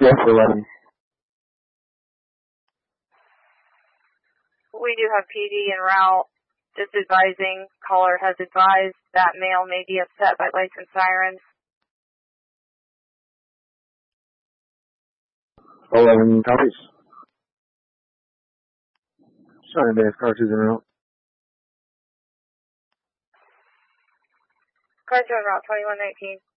Yes, 11. We do have PD en route. Just advising, caller has advised that male may be upset by lights and sirens. 11 copies. Cheyenne Bay, car 2's en route. Car 2 en route, 2119.